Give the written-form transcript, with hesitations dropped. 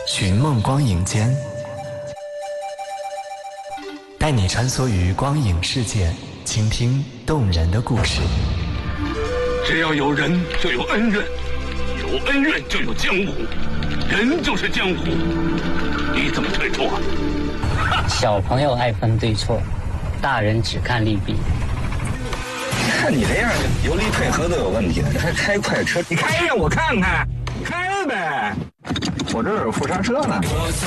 寻梦光影间，带你穿梭于光影世界，倾听动人的故事。 只要有人就有恩怨，有恩怨就有江湖，人就是江湖，你怎么推脱？ 小朋友爱分对错，大人只看利弊。 看你这样，油离配合都有问题了，你还开快车？你开让我看看，开呗！我这有副刹车呢。